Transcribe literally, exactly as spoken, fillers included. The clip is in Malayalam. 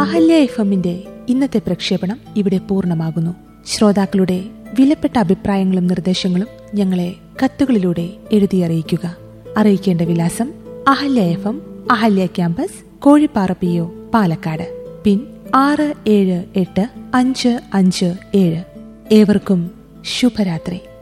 അഹല്യ എഫ് എമ്മിന്റെ ഇന്നത്തെ പ്രക്ഷേപണം ഇവിടെ പൂർണ്ണമാകുന്നു. ശ്രോതാക്കളുടെ വിലപ്പെട്ട അഭിപ്രായങ്ങളും നിർദ്ദേശങ്ങളും ഞങ്ങളെ കത്തുകളിലൂടെ എഴുതി അറിയിക്കുക. അറിയിക്കേണ്ട വിലാസം: Ahalya F M, Ahalya campus, Kozhippara P O, Palakkad. പിൻ ആറ് ഏഴ് എട്ട് അഞ്ച് അഞ്ച് ഏഴ്. ഏവർക്കും ശുഭരാത്രി.